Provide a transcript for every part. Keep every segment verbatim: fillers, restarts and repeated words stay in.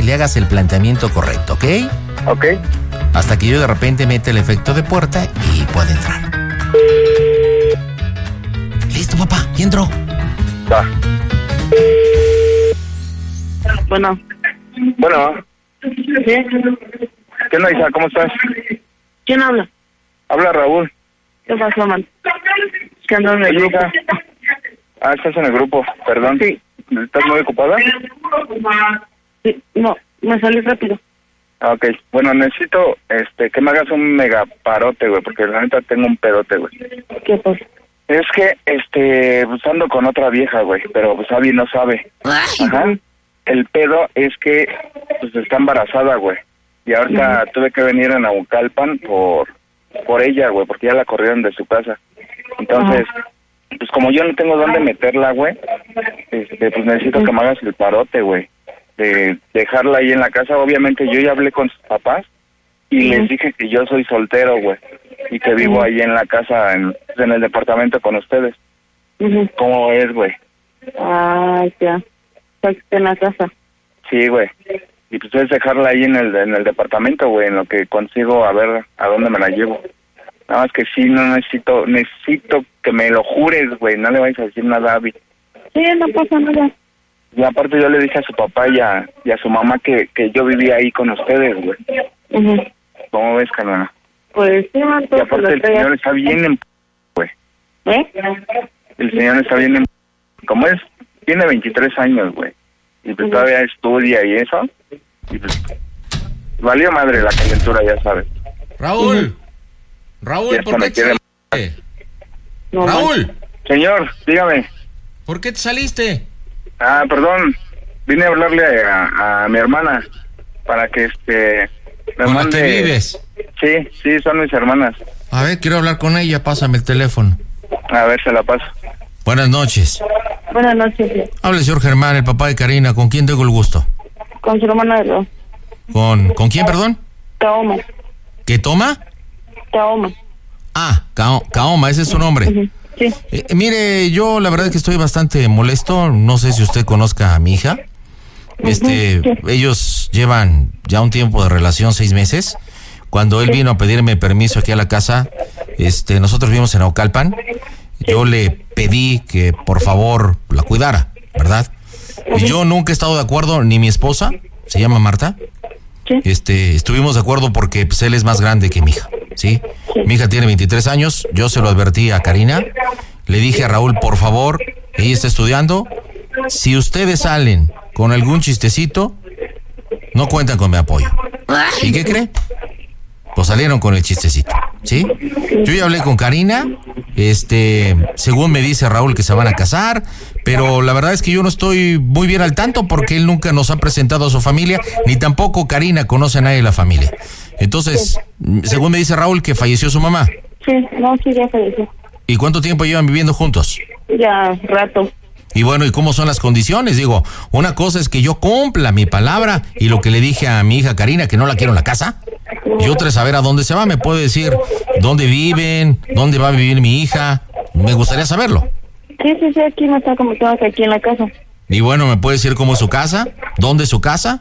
le hagas el planteamiento correcto, ¿ok? Ok. Hasta que yo de repente mete el efecto de puerta y pueda entrar. Listo, papá, y entró. Va. Bueno. Bueno. ¿Sí? ¿Qué onda, hija? ¿Cómo estás? ¿Quién habla? Habla Raúl. ¿Qué pasó, man? ¿Qué andas en el Oye, grupo? hija. Ah, estás en el grupo, perdón. Sí. ¿Estás muy ocupada? Sí, no, me salí rápido. Ah, ok. Bueno, necesito este que me hagas un mega parote, güey, porque la neta tengo un pedote, güey. ¿Qué pasa? Es que, este, pues ando con otra vieja, güey, pero pues Abby no sabe. Ajá. El pedo es que, pues, está embarazada, güey. Y ahorita uh-huh. tuve que venir a Naucalpan por, por ella, güey, porque ya la corrieron de su casa. Entonces, uh-huh. pues como yo no tengo dónde meterla, güey, este, pues necesito uh-huh. que me hagas el parote, güey. De dejarla ahí en la casa. Obviamente yo ya hablé con sus papás y uh-huh. les dije que yo soy soltero, güey, y que vivo uh-huh. ahí en la casa, en, en el departamento con ustedes. Uh-huh. ¿Cómo es, güey? Ah, ya. Estás en la casa. Sí, güey. Y pues es dejarla ahí en el en el departamento, güey, en lo que consigo a ver a dónde me la llevo. Nada más que sí, no necesito, necesito que me lo jures, güey, no le vais a decir nada a Abby. Sí, no pasa nada. Y aparte yo le dije a su papá y a, y a su mamá que, que yo vivía ahí con ustedes, güey. Uh-huh. ¿Cómo ves, carnal? Pues sí, man, y aparte el señor está bien en... güey. ¿Eh? El señor está bien en... ¿Cómo es? Tiene veintitrés años, güey. Y pues uh-huh. todavía estudia y eso. Y pues... valió madre la calentura, ya sabes. Raúl. Uh-huh. Raúl, ¿por qué te saliste? No, Raúl. Man. Señor, dígame. ¿Por qué te saliste? Ah, perdón. Vine a hablarle a, a mi hermana para que este... me ¿Con mande... la que vives? Sí, sí, son mis hermanas. A ver, quiero hablar con ella, pásame el teléfono. A ver, se la paso. Buenas noches. Buenas noches. Sí. Habla el señor Germán, el papá de Karina. ¿Con quién tengo el gusto? Con su hermana de dos. ¿Con, ¿con quién, perdón? Kaoma. ¿Qué toma? Kaoma. Ah, Kao, Kaoma, ese es su nombre. Uh-huh. Sí. Eh, mire, yo la verdad es que estoy bastante molesto. No sé si usted conozca a mi hija. Este, uh-huh. Sí. Ellos llevan ya un tiempo de relación, seis meses. Cuando él sí. vino a pedirme permiso aquí a la casa, este, nosotros vivimos en Naucalpan. Sí. Yo le pedí que por favor la cuidara, ¿verdad? Uh-huh. Yo nunca he estado de acuerdo, ni mi esposa, se llama Marta. Sí. Este, estuvimos de acuerdo porque pues, él es más grande que mi hija, ¿sí? Sí. Mi hija tiene veintitrés años, yo se lo advertí a Karina, le dije a Raúl, por favor, ella está estudiando, si ustedes salen con algún chistecito, no cuentan con mi apoyo. ¿Y qué cree? Pues salieron con el chistecito, ¿sí? Yo ya hablé con Karina, este, según me dice Raúl que se van a casar, pero la verdad es que yo no estoy muy bien al tanto porque él nunca nos ha presentado a su familia, ni tampoco Karina conoce a nadie de la familia. Entonces, sí. según me dice Raúl que falleció su mamá. Sí, no, sí, ya falleció. ¿Y cuánto tiempo llevan viviendo juntos? Ya, rato. Y bueno, ¿y cómo son las condiciones? Digo, una cosa es que yo cumpla mi palabra y lo que le dije a mi hija Karina, que no la quiero en la casa. Y otra es saber a dónde se va. ¿Me puede decir dónde viven? ¿Dónde va a vivir mi hija? Me gustaría saberlo. Sí, sí, sí, aquí me está comentando que aquí en la casa. Y bueno, ¿me puede decir cómo es su casa? ¿Dónde es su casa?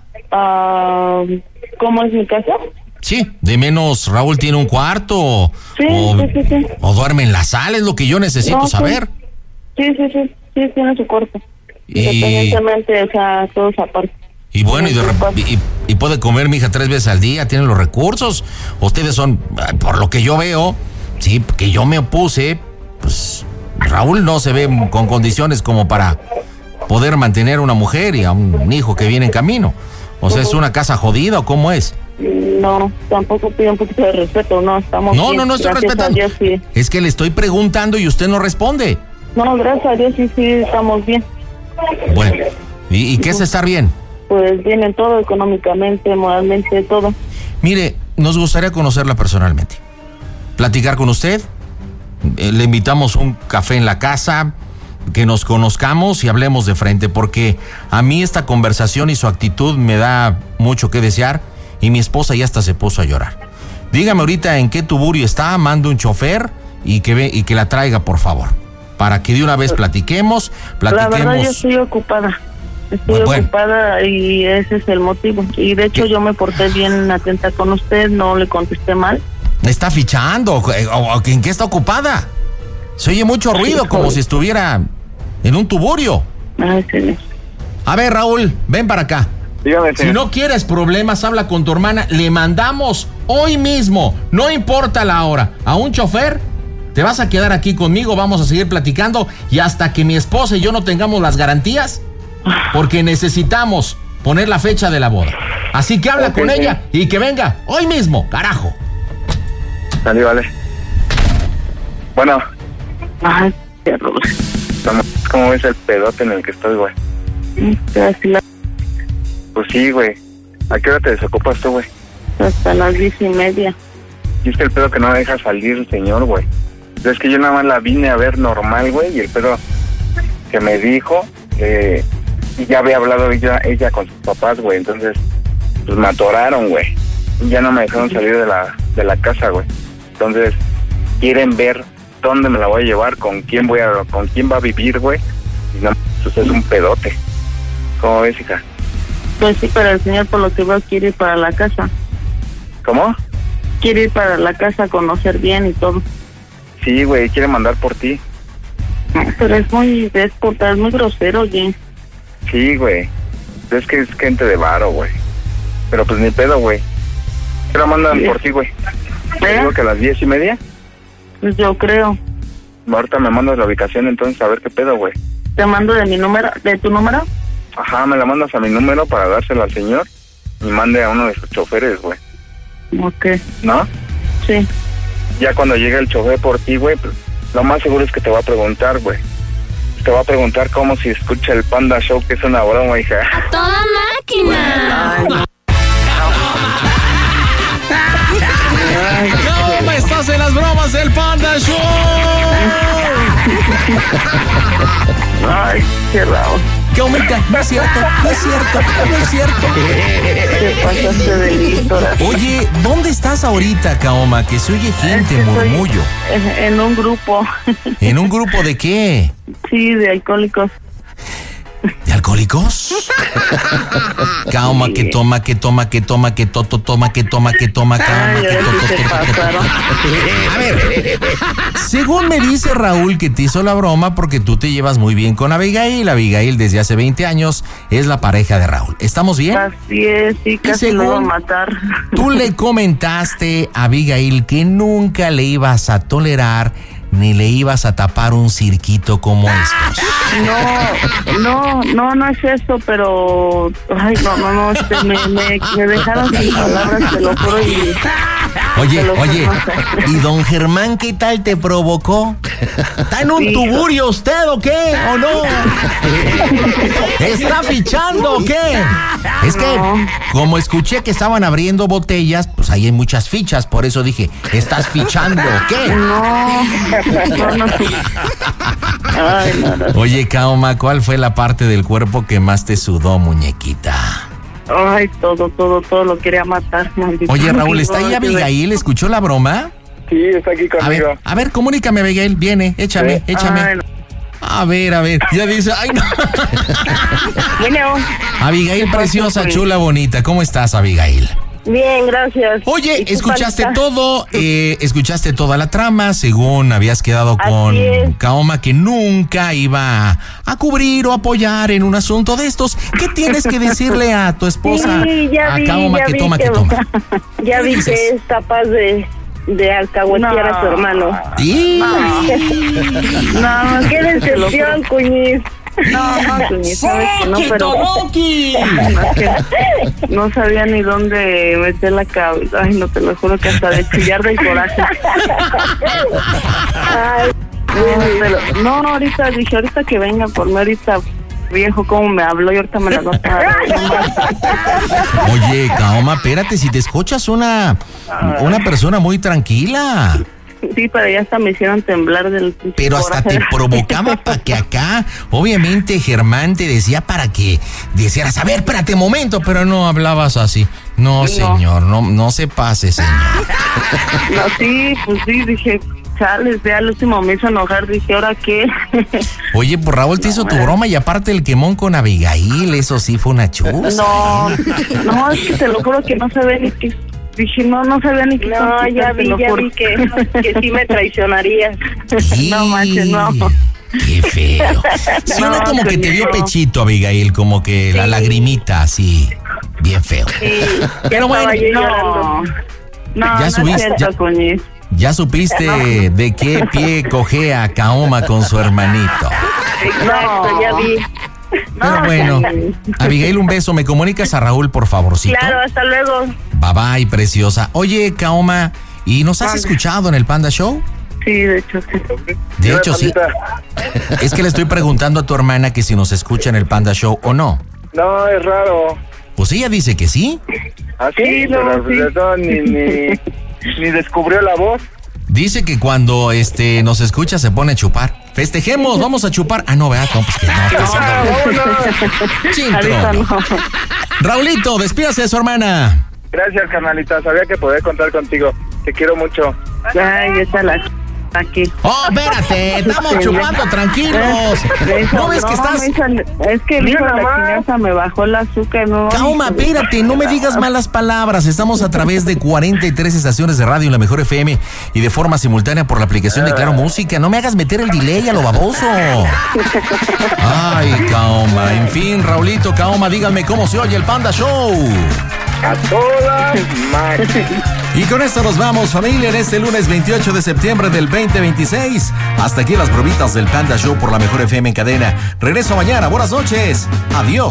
Uh, ¿Cómo es mi casa? Sí, de menos Raúl tiene un cuarto. Sí, o, sí, sí, sí. O duerme en la sala, es lo que yo necesito no, saber. Sí, sí, sí, sí, tiene su cuarto. Y... independientemente, o sea, todos aparte. Y bueno, y, de, y, y puede comer mi hija tres veces al día, tiene los recursos. Ustedes son, por lo que yo veo, sí, que yo me opuse, pues Raúl no se ve con condiciones como para poder mantener a una mujer y a un hijo que viene en camino. O sea, ¿es una casa jodida o cómo es? No, tampoco pide un poquito de respeto, no, estamos No, bien, no, no estoy respetando. Dios, sí. Es que le estoy preguntando y usted no responde. No, gracias a Dios sí, sí, estamos bien. Bueno, ¿y, y qué es estar bien? Pues bien en todo, económicamente, moralmente, todo. Mire, nos gustaría conocerla personalmente. Platicar con usted. Eh, le invitamos un café en la casa, que nos conozcamos y hablemos de frente, porque a mí esta conversación y su actitud me da mucho que desear y mi esposa ya hasta se puso a llorar. Dígame ahorita en qué tuburio está, mando un chofer y que ve, y que la traiga, por favor, para que de una vez platiquemos, platiquemos. La verdad, yo estoy ocupada. Estoy bueno. ocupada y ese es el motivo. Y de hecho yo me porté bien atenta con usted, no le contesté mal. ¿Está fichando? ¿O, o en qué está ocupada? Se oye mucho ruido, como si estuviera en un tuburio. Ay, señor. A ver, Raúl, ven para acá. Dígame, Si no quieres problemas, habla con tu hermana. Le mandamos hoy mismo, no importa la hora, a un chofer. Te vas a quedar aquí conmigo, vamos a seguir platicando y hasta que mi esposa y yo no tengamos las garantías, porque necesitamos poner la fecha de la boda. Así que habla Okay, con sí. ella y que venga hoy mismo, carajo. Sale, vale. Bueno, Ay, qué horror. ¿cómo ves el pedote en el que estoy, güey? Así la- Pues sí, güey. ¿A qué hora te desocupas tú, güey? hasta las diez y media. Y es que el pedo que no me deja salir el señor, güey. Es que yo nada más la vine a ver normal, güey, y el pedo que me dijo, eh, y ya había hablado ella, ella con sus papás, güey, entonces, pues me atoraron, güey. Y ya no me dejaron salir de la, de la casa, güey. Entonces, quieren ver dónde me la voy a llevar, con quién voy a, con quién va a vivir, güey. Y no, pues es un pedote. ¿Cómo ves, hija? Pues sí, pero el señor por lo que veo quiere ir para la casa. ¿Cómo? Quiere ir para la casa a conocer bien y todo. Sí, güey, quiere mandar por ti. Pero es muy déspota, es muy grosero, oye. Sí, güey. Es que es gente de varo, güey. Pero pues ni pedo, güey. Pero mandan Sí. por ti, güey. Te ¿Eh? digo que a las diez y media. Pues yo creo. Ahorita me mandas la ubicación, entonces a ver qué pedo, güey. Te mando de mi número, de tu número. Ajá, me la mandas a mi número para dárselo al señor y mande a uno de sus choferes, güey. Ok, ¿No? sí. Ya cuando llegue el chofer por ti, güey, pues, lo más seguro es que te va a preguntar, güey. Te va a preguntar cómo si escucha el Panda Show, que es una broma, hija. ¡A toda máquina! ¿Cómo estás en las bromas del Panda Show? Ay, qué raro. ¿Qué aumenta? No es cierto, no es cierto, no es cierto. Te pasaste de listo. Oye, ¿dónde estás ahorita, Kaoma? Que se oye gente, Es que estoy murmullo. En, en un grupo. ¿En un grupo de qué? Sí, de alcohólicos. ¿De alcohólicos? Kaoma, que toma, que toma, que toma, que toto, toma, que toma, que toma, Kaoma, Ay, que a ver toto, si te toto, toto. pasaron. A ver, según me dice Raúl que te hizo la broma porque tú te llevas muy bien con Abigail. Abigail desde hace veinte años es la pareja de Raúl. ¿Estamos bien? Así es, sí, casi según- lo iba a matar. Tú le comentaste a Abigail que nunca le ibas a tolerar ni le ibas a tapar un cirquito como estos. No, no, no, no es eso, pero... Ay, no, no, no, este, me, me, me dejaron sin palabras, te lo juro, y... Oye, Te lo oye, juro. ¿y don Germán qué tal te provocó? ¿Está en un Sí. tuburio usted o qué? ¿O no? ¿Está fichando o qué? Es que, No. como escuché que estaban abriendo botellas, pues ahí hay muchas fichas, por eso dije, ¿estás fichando o qué? No, no, no, sí. Ay, no, no. Oye, Kaoma, ¿cuál fue la parte del cuerpo que más te sudó, muñequita? Ay, todo, todo, todo lo quería matar, maldito. Oye, Raúl, ¿está ahí Ay, Abigail? ¿Escuchó la broma? Sí, está aquí A conmigo. ver, a ver, comunícame, Abigail. Viene, échame, Sí. échame. Ay, no. A ver, a ver. Ya dice, ay, no. Bueno, Abigail, preciosa, chula, bonita. ¿Cómo estás, Abigail? bien, gracias. Oye, ¿Y qué escuchaste falta? todo, eh, escuchaste toda la trama, según habías quedado Así con es. Kaoma, que nunca iba a cubrir o apoyar en un asunto de estos. ¿Qué tienes que decirle a tu esposa, Sí, ya a vi, Kaoma, ya que vi toma, que que- toma? Ya ¿Qué vi dices? que es capaz de, de alcahuetear a su hermano. Sí. No, ¡Qué decepción, cuñiz! No, no, Toñi, sabes que no, pero Rocky! no, es que no sabía ni dónde meter la cabeza. Ay, no, te lo juro que hasta de chillar del coraje. Ay, No, pero, no, ahorita dije, ahorita que venga por mí, ahorita viejo, cómo me habló y ahorita me la va a pagar. Oye, Kaoma, espérate, si te escuchas una, una persona muy tranquila. Sí, pero ya hasta me hicieron temblar del Pero hasta te coraje. provocaba para que acá, obviamente Germán te decía para que dijeras, a ver, espérate un momento, pero no hablabas así. No, No. señor, no, no se pase, señor. No, sí, pues sí, dije, chales, ya al último me hizo enojar, dije, ¿ahora qué? Oye, pues Raúl te hizo tu broma y aparte el quemón con Abigail, eso sí fue una chuza. No, no, es que te lo juro que no sabía ni qué. Dije, no, no sabía ni qué. No, ya vi, ya vi que, que sí me traicionarías. No manches, no. Qué feo. Sí, no, uno como que te dio pechito, Abigail, como que sí. La lagrimita así, bien feo. Sí, pero bueno, no, no, ya no subiste, ya, ya supiste no. de qué pie cojea Kaoma con su hermanito. Exacto, no. ya vi. Pero bueno, Abigail, un beso. ¿Me comunicas a Raúl, por favorcito? Claro, hasta luego. Bye bye, preciosa. Oye, Kaoma, ¿y nos has vale. escuchado en el Panda Show? Sí, de hecho sí. De hecho sí. Es que le estoy preguntando a tu hermana que si nos escucha en el Panda Show o no. No, es raro. Pues ella dice que sí. ¿Ah, sí? sí pero sí. No, ni, ni, ni descubrió la voz. Dice que cuando este nos escucha se pone a chupar. Festejemos, vamos a chupar. Ah, no, ¿verdad? No, pues que no. no, no. no. Raulito, despídase de su hermana. Gracias, carnalita. Sabía que podía contar contigo. Te quiero mucho. Ay, está la... aquí. Oh, espérate, estamos chupando, tranquilos. ¿No ves que estás? Es que el hijo de la crianza me bajó el azúcar, no. Kaoma, espérate, no me digas malas palabras. Estamos a través de cuarenta y tres estaciones de radio en la Mejor F M y de forma simultánea por la aplicación de Claro Música. No me hagas meter el delay a lo baboso. Ay, Kaoma. En fin, Raulito, Kaoma, díganme cómo se oye el Panda Show. A todas máquinas. Y con esto nos vamos, familia, en este lunes veintiocho de septiembre del veinte veintiséis. Hasta aquí las probitas del Panda Show por la Mejor F M en cadena. Regreso mañana. Buenas noches. Adiós.